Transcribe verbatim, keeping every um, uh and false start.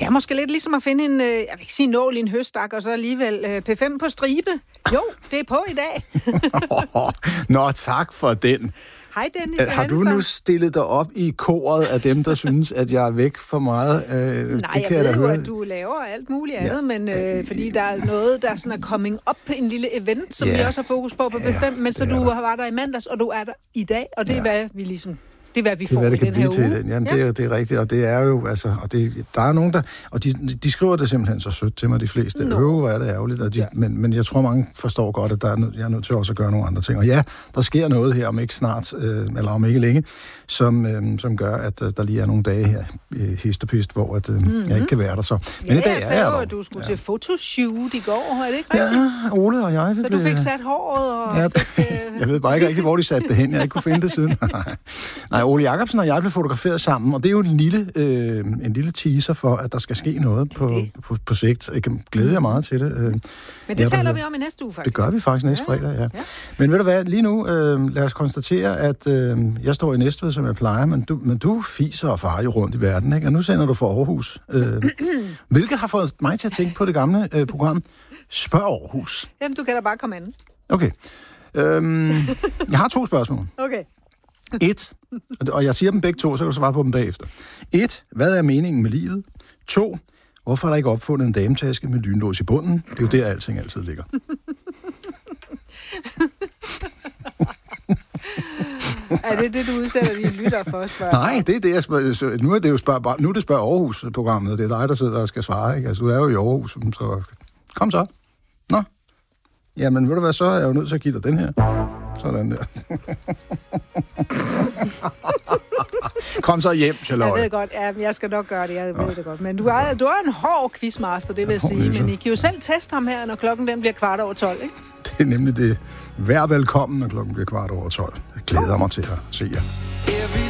Det er måske lidt ligesom at finde en, jeg vil ikke sige nål i en høstak, og så alligevel P fem på stribe. Jo, det er på i dag. Nå, tak for den. Hej Dennis. Har du nu stillet dig op i koret af dem, der synes, at jeg er væk for meget? Øh, Nej, det kan jeg, jeg ved jo, høre. at du laver alt muligt andet, ja. men øh, fordi der er noget, der sådan er coming up, en lille event, som ja. vi også har fokus på på P fem, ja, men så du der. var der i mandags, og du er der i dag, og det er, ja. hvad vi ligesom... Det er, hvad vi det er, får hvad det i kan den blive her til uge. den. Jamen, ja. det, er, det er rigtigt, og det er jo, altså, og det, der er nogen, der, og de, de skriver det simpelthen så sødt til mig, de fleste. No. Øv, hvor er det ærgerligt, og de, ja. men, men jeg tror, mange forstår godt, at der er, nød, jeg er nødt til også at gøre nogle andre ting. Og ja, der sker noget her, om ikke snart, øh, eller om ikke længe, som, øh, som gør, at øh, der lige er nogle dage her, øh, hist og pist, hvor at, øh, mm-hmm. jeg ikke kan være der så. Men ja, i dag jeg er sagde jeg jo, der. at du skulle ja. til fotoshoot i går, er det ikke rigtigt? Ja, Ole og jeg. Så blev... du fik sat håret og... Ja, jeg ved bare ikke rigtig, hvor de satte det hen. Jeg har ikke kunne finde det siden. Nej, Ole Jacobsen og jeg blev fotograferet sammen, og det er jo en lille, øh, en lille teaser for, at der skal ske noget på, på, på sigt. Jeg kan glæde jer meget til det. Men det ja, taler vi om i næste uge, faktisk. Det gør vi faktisk næste ja, fredag, ja. ja. Men ved du hvad, lige nu, øh, lad os konstatere, at øh, jeg står i Næstved, som jeg plejer, men du, men du fiser og farer jo rundt i verden, ikke? Og nu sender du for Aarhus. Øh, hvilket har fået mig til at tænke på det gamle øh, program Spørg Aarhus. Jamen, du kan da bare komme an. Okay. Øhm, jeg har to spørgsmål. Okay. Et, og jeg siger dem begge to, så kan du svare på dem bagefter. Et, hvad er meningen med livet? To, hvorfor er der ikke opfundet en dametaske med lynlås i bunden? Det er jo der, alting altid ligger. Er det det, du udsætter dine lytter for at spørge? Nej, det er det, jeg spørger. Nu er det jo spørg, nu er det Spørg Aarhus-programmet, og det er dig, der sidder og skal svare, ikke? Altså, du er jo i Aarhus, så kom så. Nå. Jamen, ved du hvad, så er jeg jo nødt til at give dig den her. Sådan der. Kom så hjem, Charlotte. Jeg ved godt, ja, jeg skal nok gøre det, jeg ved det godt. Men du er, du er en hård quizmaster, det vil jeg sige. Men I kan jo selv teste ham her, når klokken den bliver kvart over tolv, ikke? Det er nemlig det. Vær velkommen, når klokken bliver kvart over tolv. Jeg glæder mig til at se jer.